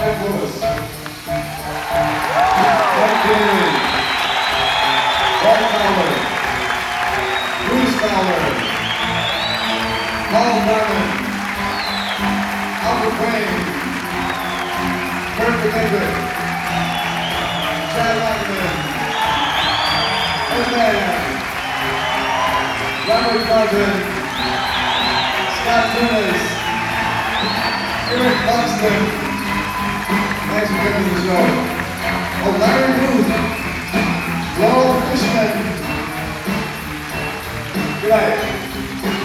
Ted Lewis, Ted Kennedy, Bob Fowler, Bruce Fowler, Paul Garland, Albert Wayne, Kurt McKendrick, Chad Ackerman, Ed Mann, Robert Martin, Scott Tunis, Eric Buxton. Thanks for coming to the show. Oh, Larry Booth, Laurel Fishman,